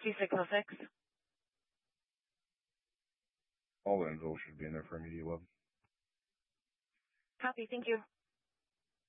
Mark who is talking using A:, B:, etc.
A: 2606.
B: All the info should be in there for immediate web.
A: Copy. Thank you.